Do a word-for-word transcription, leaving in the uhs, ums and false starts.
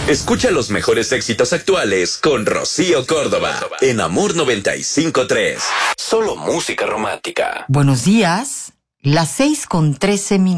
Escucha los mejores éxitos actuales con Rocío Córdoba en Amor noventa y cinco punto tres. Solo música romántica. Buenos días, las seis con trece minutos.